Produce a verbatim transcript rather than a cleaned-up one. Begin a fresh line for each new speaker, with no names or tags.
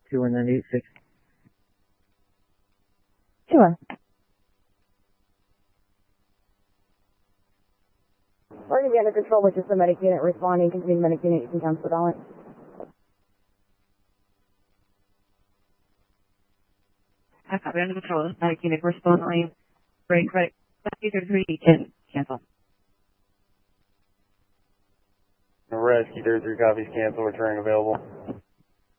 two one nine eight six.
two one. We're going to be under control with just the medic unit responding. Continue the medic unit. You can cancel the balance.
I copy under control. Medic unit responding. Break credit. Rescue thirty-three can cancel.
Rescue thirty-three copies cancel. Returning available.